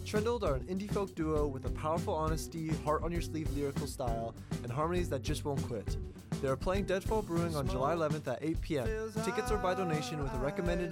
Trindled are an indie folk duo with a powerful honesty, heart on your sleeve lyrical style, and harmonies that just won't quit. They are playing Deadfall Brewing on July 11th at 8 p.m. Tickets are by donation with a recommended